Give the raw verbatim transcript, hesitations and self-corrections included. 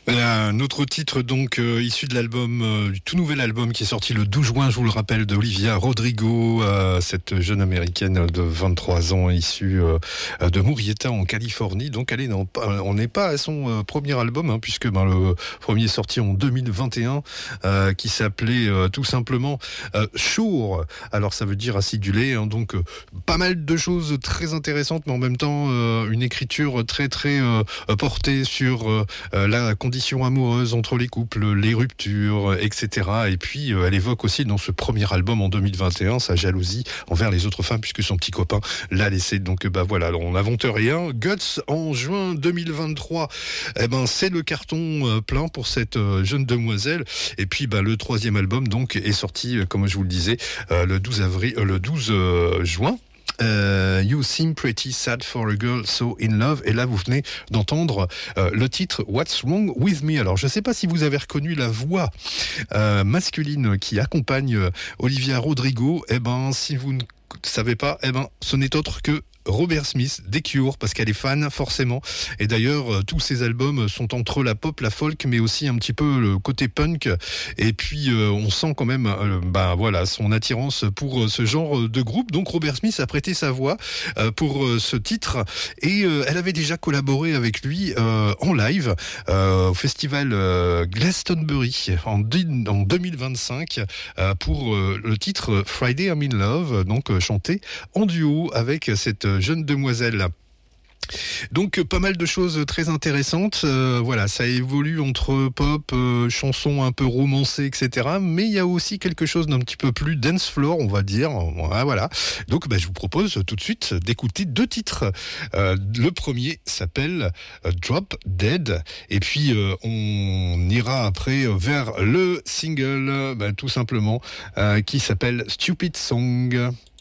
Un autre titre donc euh, issu de l'album, euh, du tout nouvel album qui est sorti le douze juin, je vous le rappelle, d'Olivia Rodrigo, euh, cette jeune américaine de vingt-trois ans issue euh, de Murrieta en Californie. Donc elle est non, on n'est pas à son euh, premier album, hein, puisque ben, le premier est sorti en deux mille vingt et un, euh, qui s'appelait euh, tout simplement euh, Sure. Alors ça veut dire acidulé, hein, donc euh, pas mal de choses très intéressantes, mais en même temps euh, une écriture très très euh, portée sur euh, la condition amoureuse entre les couples, les ruptures, et cetera. Et puis, euh, elle évoque aussi dans ce premier album en deux mille vingt et un sa jalousie envers les autres femmes puisque son petit copain l'a laissé. Donc, bah voilà, on n'invente rien. Guts en juin deux mille vingt-trois, eh ben c'est le carton euh, plein pour cette euh, jeune demoiselle. Et puis, bah le troisième album donc est sorti, euh, comme je vous le disais, euh, le douze avril, euh, le douze euh, juin. Euh, You Seem Pretty Sad for a Girl So In Love, et là vous venez d'entendre euh, le titre What's Wrong With Me. Alors je ne sais pas si vous avez reconnu la voix euh, masculine qui accompagne euh, Olivia Rodrigo. Eh ben si vous ne savez pas, eh ben ce n'est autre que Robert Smith des Cure, parce qu'elle est fan forcément, et d'ailleurs euh, tous ces albums sont entre la pop, la folk, mais aussi un petit peu le côté punk, et puis euh, on sent quand même euh, bah voilà son attirance pour euh, ce genre de groupe. Donc Robert Smith a prêté sa voix euh, pour euh, ce titre, et euh, elle avait déjà collaboré avec lui euh, en live euh, au festival euh, Glastonbury en, en deux mille vingt-cinq euh, pour euh, le titre Friday I'm in Love, donc euh, chanté en duo avec cette jeune demoiselle. Donc pas mal de choses très intéressantes. Euh, voilà, ça évolue entre pop, euh, chansons un peu romancées, et cetera. Mais il y a aussi quelque chose d'un petit peu plus dance floor, on va dire. Voilà. Donc bah, je vous propose tout de suite d'écouter deux titres. Euh, le premier s'appelle Drop Dead, et puis euh, on ira après vers le single, bah, tout simplement, euh, qui s'appelle Stupid Song.